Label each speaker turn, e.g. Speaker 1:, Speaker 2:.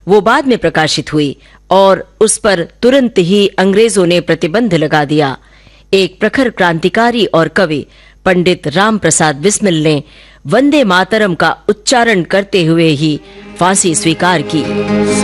Speaker 1: वो बाद में प्रकाशित हुई और उस पर तुरंत ही अंग्रेजों ने प्रतिबंध लगा दिया। एक प्रखर क्रांतिकारी और कवि पंडित राम प्रसाद बिस्मिल ने वंदे मातरम का उच्चारण करते हुए ही फांसी स्वीकार की।